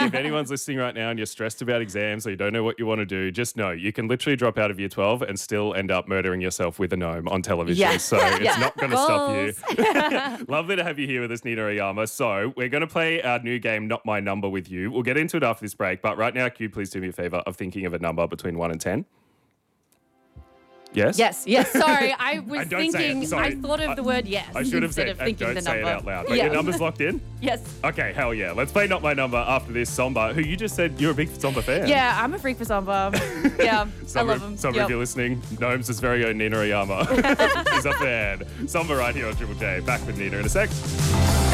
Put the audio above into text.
if anyone's listening right now and you're stressed about exams or you don't know what you want to do, just know you can literally drop out of year 12 and still end up murdering yourself with a gnome on television. Yeah. So it's not going to stop Goals. you. Lovely to have you here with us, Nina Oyama. So we're going to play our new game, Not My Number, with you. We'll get into it after this break. But right now, Q, please do me a favour of thinking of a number between 1 and 10. Yes? Yes. Sorry, I was don't say it, thinking, sorry. I thought of the word yes. I should have instead said, of and thinking don't the say number. it out loud. But Yeah. your number's locked in? Yes. Okay, hell yeah. Let's play Not My Number after this. Somba, who you just said you're a big Somba fan. Yeah, I'm a freak for Samba. Yeah, I love him. Somba, if you're listening, Gnomes' very own Nina Oyama is a fan. Somba right here on Triple J. Back with Nina in a sec.